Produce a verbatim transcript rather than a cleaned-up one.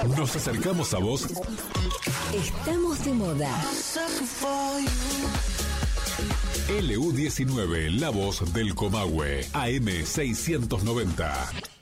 Nos acercamos a vos. Estamos de moda. L U diecinueve, la voz del Comahue, A M seiscientos noventa.